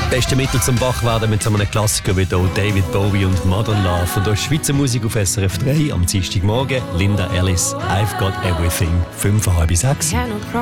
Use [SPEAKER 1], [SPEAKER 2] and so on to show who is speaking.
[SPEAKER 1] Beste Mittel zum Wachwerden mit so einem Klassiker wie hier David Bowie und Modern Love. Und da ist Schweizer Musik auf SRF 3 am Dienstagmorgen. Linda Ellis, I've Got Everything, 5:30.